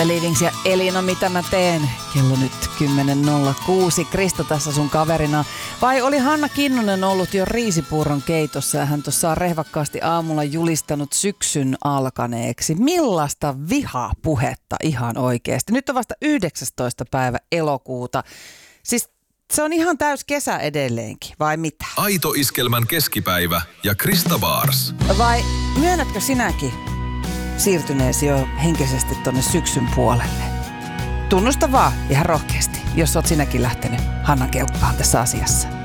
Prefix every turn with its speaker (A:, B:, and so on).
A: Livings ja Elina, mitä mä teen? Kello nyt 10.06. Krista tässä sun kaverina. Vai oli Hanna Kinnunen ollut jo riisipuuron keitossa ja hän tuossa on rehvakkaasti aamulla julistanut syksyn alkaneeksi. Millaista vihapuhetta ihan oikeasti? Nyt on vasta 19. päivä elokuuta. Siis se on ihan täys kesä edelleenkin, vai mitä?
B: Aito Iskelmän keskipäivä ja Krista Baars.
A: Vai myönnätkö sinäkin siirtyneesi jo henkisesti tonne syksyn puolelle? Tunnusta vaan ihan rohkeasti, jos oot sinäkin lähtenyt Hannan kelkkaan tässä asiassa.